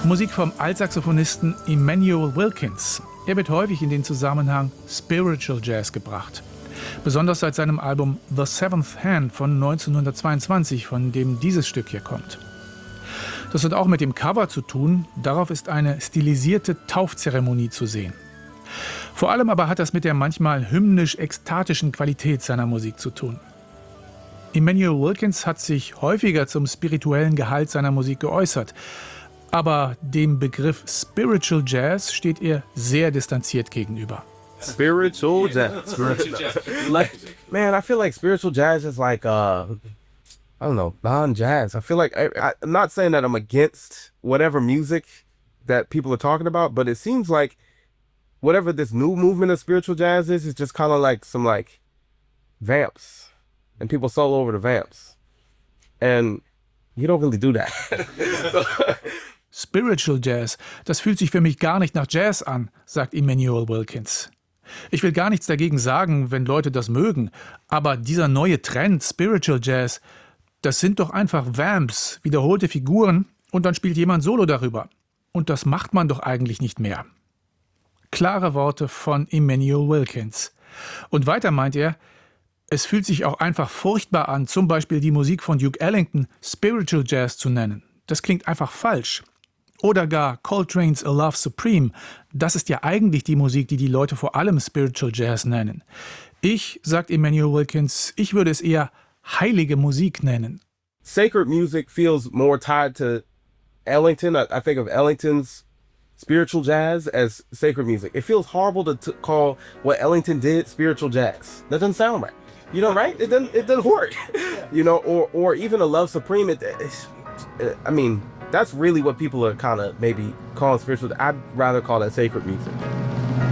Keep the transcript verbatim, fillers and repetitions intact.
Musik vom Altsaxophonisten Emmanuel Wilkins. Er wird häufig in den Zusammenhang Spiritual Jazz gebracht. Besonders seit seinem Album The Seventh Hand von neunzehnhundertzweiundzwanzig, von dem dieses Stück hier kommt. Das hat auch mit dem Cover zu tun. Darauf ist eine stilisierte Taufzeremonie zu sehen. Vor allem aber hat das mit der manchmal hymnisch-ekstatischen Qualität seiner Musik zu tun. Emmanuel Wilkins hat sich häufiger zum spirituellen Gehalt seiner Musik geäußert. Aber dem Begriff Spiritual Jazz steht er sehr distanziert gegenüber. Spiritual jazz. Spiritual jazz. Like, man, I feel like spiritual jazz is like, uh, I don't know, non-jazz. I feel like, I, I, I'm not saying that I'm against whatever music that people are talking about, but it seems like whatever this new movement of spiritual jazz is, is just kind of like some like vamps. And people solo over the vamps. And you don't really do that. So, Spiritual Jazz, das fühlt sich für mich gar nicht nach Jazz an, sagt Emmanuel Wilkins. Ich will gar nichts dagegen sagen, wenn Leute das mögen, aber dieser neue Trend, Spiritual Jazz, das sind doch einfach Vamps, wiederholte Figuren und dann spielt jemand Solo darüber. Und das macht man doch eigentlich nicht mehr. Klare Worte von Emmanuel Wilkins. Und weiter meint er, es fühlt sich auch einfach furchtbar an, zum Beispiel die Musik von Duke Ellington Spiritual Jazz zu nennen. Das klingt einfach falsch. Oder gar Coltrane's A Love Supreme. Das ist ja eigentlich die Musik, die die Leute vor allem Spiritual Jazz nennen. Ich, sagt Emmanuel Wilkins, ich würde es eher heilige Musik nennen. Sacred music feels more tied to Ellington. I, I think of Ellington's spiritual jazz as sacred music. It feels horrible to t- call what Ellington did spiritual jazz. That doesn't sound right. You know, right? It doesn't. It doesn't work. You know, or or even A Love Supreme. It, it, I mean. That's really what people are kind of maybe calling spiritual. I'd rather call that sacred music.